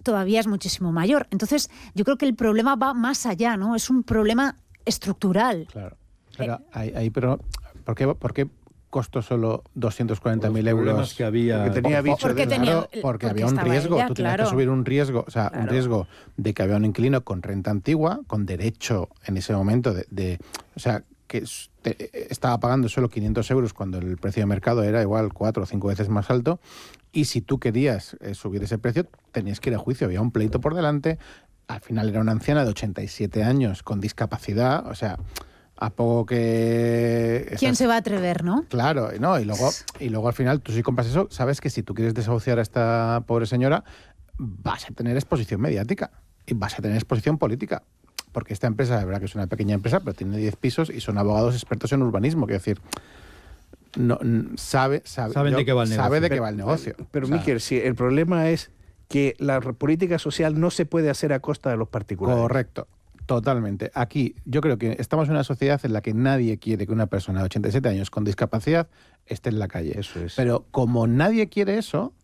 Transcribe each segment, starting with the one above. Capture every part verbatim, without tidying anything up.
todavía es muchísimo mayor. Entonces, yo creo que el problema va más allá, ¿no? Es un problema estructural. Claro. Pero, eh, ahí, ahí, pero ¿por qué, por qué costó solo doscientos cuarenta mil euros? Que había... Porque tenía bicho porque, de, tenía, claro, porque había un riesgo. Ella, Tú tenías claro. que subir un riesgo, o sea, Claro. un riesgo de que había un inquilino con renta antigua, con derecho en ese momento de... de o sea, que te, estaba pagando solo quinientos euros cuando el precio de mercado era igual cuatro o cinco veces más alto, y si tú querías eh, subir ese precio, tenías que ir a juicio, había un pleito por delante. Al final era una anciana de ochenta y siete años con discapacidad, o sea, a poco que... ¿Quién esas... se va a atrever, no? Claro, no, y luego, y luego al final tú si compras eso, sabes que si tú quieres desahuciar a esta pobre señora, vas a tener exposición mediática y vas a tener exposición política. Porque esta empresa, la verdad que es una pequeña empresa, pero tiene diez pisos y son abogados expertos en urbanismo, quiero decir, no, sabe, sabe, Saben yo, de qué va el negocio. sabe de pero, qué va el negocio. Pero, pero o sea, Miquel, si el problema es que la política social no se puede hacer a costa de los particulares. Correcto, totalmente. Aquí yo creo que estamos en una sociedad en la que nadie quiere que una persona de ochenta y siete años con discapacidad esté en la calle. Eso es. Pero como nadie quiere eso,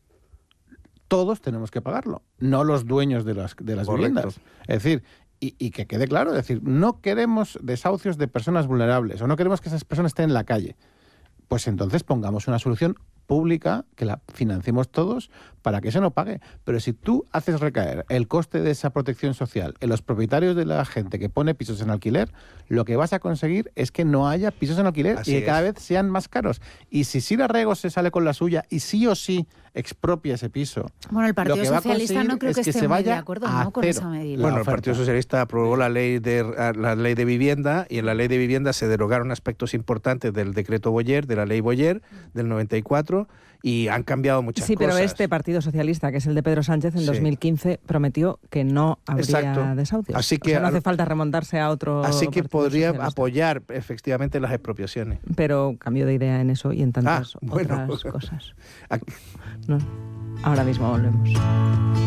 todos tenemos que pagarlo, no los dueños de las, de las viviendas. Es decir, y, y que quede claro, es decir, no queremos desahucios de personas vulnerables o no queremos que esas personas estén en la calle. Pues entonces pongamos una solución pública que la financiemos todos para que eso no pague. Pero si tú haces recaer el coste de esa protección social en los propietarios de la gente que pone pisos en alquiler, lo que vas a conseguir es que no haya pisos en alquiler Así y que es. cada vez sean más caros. Y si Sira Rego se sale con la suya y sí o sí expropia ese piso, Bueno, el Partido lo que va a Socialista no conseguir creo es que que esté se muy de vaya acuerdo, a ¿no? con cero. esa medida. La Bueno, el oferta. Partido Socialista aprobó la ley de la ley de vivienda y en la ley de vivienda se derogaron aspectos importantes del decreto Boyer, de la ley Boyer del noventa y cuatro, y han cambiado muchas Sí, cosas. pero este Partido Socialista, que es el de Pedro Sánchez, en Sí. dos mil quince prometió que no habría Exacto. desahucios. Así que o sea, no al- hace falta remontarse a otro Así que Partido podría Socialista. apoyar efectivamente las expropiaciones. Pero cambió de idea en eso y en tantas Ah, bueno. otras cosas. Aquí- No. Ahora mismo volvemos.